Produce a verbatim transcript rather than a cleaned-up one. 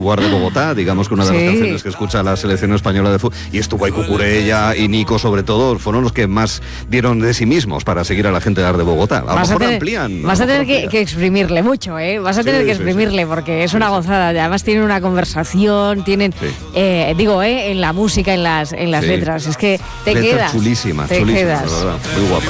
Guardia de Bogotá, digamos que una de Sí. las canciones que escucha la selección española de fútbol, y estuvo ahí Cucurella y Nico sobre todo, fueron los que más dieron de sí mismos para seguir a la gente de Ar de Bogotá. A lo Vas a mejor tener, amplían. vas a lo tener mejor que, amplían. que exprimirle mucho, ¿eh? Vas a Sí, tener que sí, exprimirle sí. porque es Sí, una sí. gozada. Además tienen una conversación, tienen, Sí. eh, digo, ¿eh? En la música, en las, en las Sí. letras. Es que te Letras quedas. chulísimas, te chulísimas, quedas. la verdad, muy guapas.